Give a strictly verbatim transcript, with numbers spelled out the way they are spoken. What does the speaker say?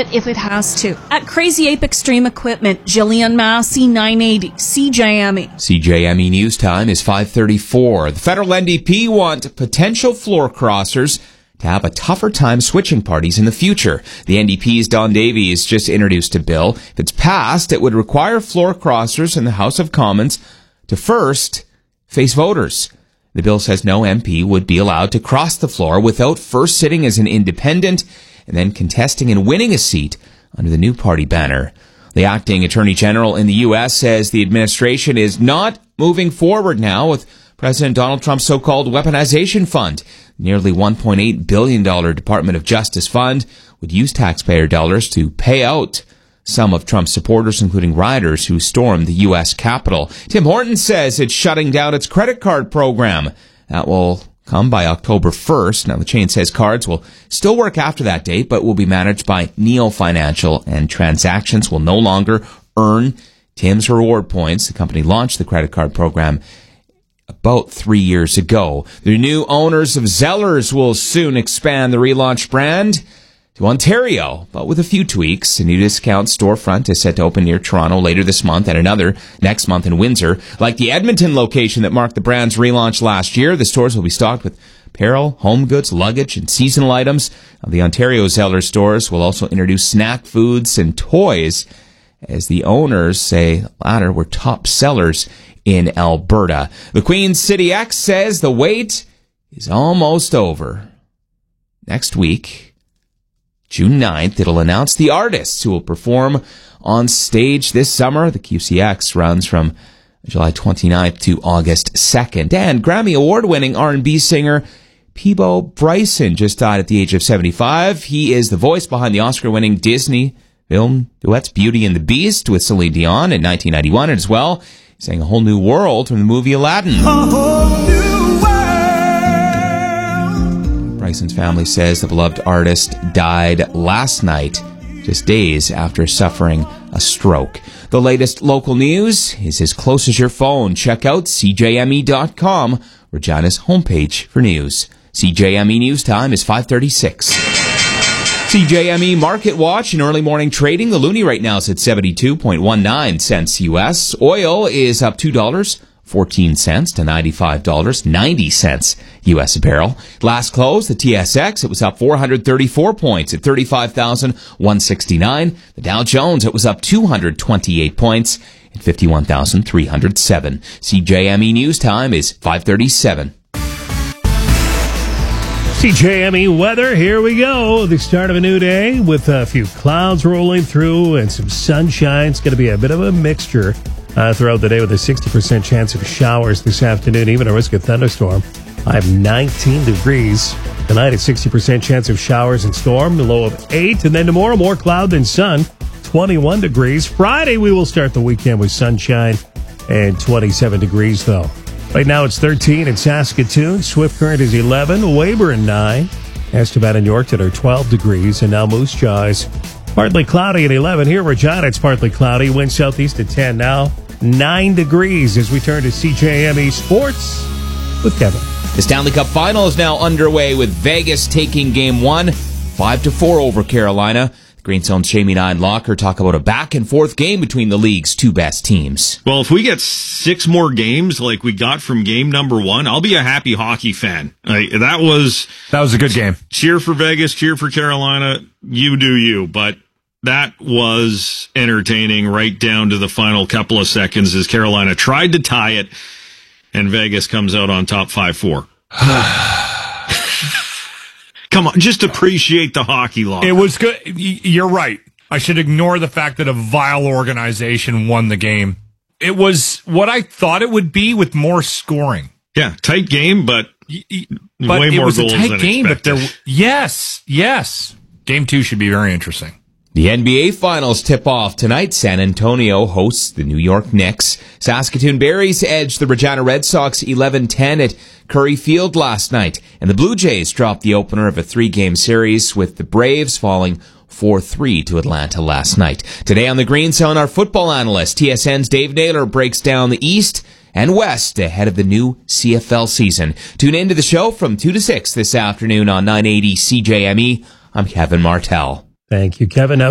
it if it has to. At Crazy Ape Extreme Equipment, Jillian Massey, nine eighty, C J M E. C J M E News Time is five thirty-four. The federal N D P want potential floor crossers to have a tougher time switching parties in the future. The N D P's Don Davies just introduced a bill. If it's passed, it would require floor crossers in the House of Commons to first face voters. The bill says no M P would be allowed to cross the floor without first sitting as an independent and then contesting and winning a seat under the new party banner. The acting attorney general in the U S says the administration is not moving forward now with President Donald Trump's so-called weaponization fund. Nearly one point eight billion dollars Department of Justice fund would use taxpayer dollars to pay out some of Trump's supporters, including rioters who stormed the U S Capitol. Tim Hortons says it's shutting down its credit card program. That will come by October first. Now, the chain says cards will still work after that date, but will be managed by Neo Financial, and transactions will no longer earn Tim's reward points. The company launched the credit card program about three years ago. The new owners of Zellers will soon expand the relaunched brand to Ontario, but with a few tweaks. A new discount storefront is set to open near Toronto later this month, and another next month in Windsor. Like the Edmonton location that marked the brand's relaunch last year, the stores will be stocked with apparel, home goods, luggage, and seasonal items. The Ontario Zellers stores will also introduce snack foods and toys, as the owners say the latter were top sellers in Alberta. The Queen City X says the wait is almost over. Next week, June ninth, it'll announce the artists who will perform on stage this summer. The Q C X runs from July twenty-ninth to August second. And Grammy Award-winning R and B singer Peabo Bryson just died at the age of seventy-five. He is the voice behind the Oscar-winning Disney film duets Beauty and the Beast with Celine Dion in nineteen ninety-one, and as well, he sang A Whole New World from the movie Aladdin. A whole new Bryson's family says the beloved artist died last night, just days after suffering a stroke. The latest local news is as close as your phone. Check out C J M E dot com, Regina's homepage for news. C J M E News Time is five thirty-six. C J M E Market Watch in early morning trading. The loonie right now is at seventy-two point one nine cents U S. Oil is up two dollars and fourteen cents to ninety-five dollars and ninety cents U S a barrel. Last close, the T S X, it was up four hundred thirty-four points at thirty-five thousand one hundred sixty-nine. The Dow Jones, it was up two hundred twenty-eight points at fifty-one thousand three hundred seven. C J M E News Time is five thirty-seven. C J M E weather, here we go. The start of a new day with a few clouds rolling through and some sunshine. It's going to be a bit of a mixture uh, throughout the day with a sixty percent chance of showers this afternoon, even a risk of thunderstorm. I have nineteen degrees. Tonight, a sixty percent chance of showers and storm, a low of eight. And then tomorrow, more cloud than sun, twenty-one degrees. Friday, we will start the weekend with sunshine and twenty-seven degrees, though. Right now, it's thirteen in Saskatoon. Swift Current is eleven. Weyburn, nine. Estevan and Yorkton are twelve degrees. And now Moose Jaw is partly cloudy at eleven. Here, Regina, it's partly cloudy. Wind southeast at ten now. nine degrees as we turn to C J M E Sports with Kevin. The Stanley Cup Final is now underway with Vegas taking Game one, five to four over Carolina. Green Zone's Jamie Nine Locker talk about a back-and-forth game between the league's two best teams. Well, if we get six more games like we got from game number one, I'll be a happy hockey fan. Like, that was that was a good game. Cheer for Vegas, cheer for Carolina. You do you, but that was entertaining right down to the final couple of seconds as Carolina tried to tie it, and Vegas comes out on top five four. Come on, just appreciate the hockey law. It was good. You're right. I should ignore the fact that a vile organization won the game. It was what I thought it would be with more scoring. Yeah, tight game, but, but way it more was goals a tight than game. expected. But there, yes, yes. Game two should be very interesting. The N B A Finals tip off tonight. San Antonio hosts the New York Knicks. Saskatoon Berries edged the Regina Red Sox eleven ten at Curry Field last night. And the Blue Jays dropped the opener of a three-game series with the Braves falling four three to Atlanta last night. Today on the Green Zone, our football analyst, T S N's Dave Naylor, breaks down the East and West ahead of the new C F L season. Tune in to the show from two to six this afternoon on nine eighty C J M E. I'm Kevin Martell. Thank you, Kevin. Now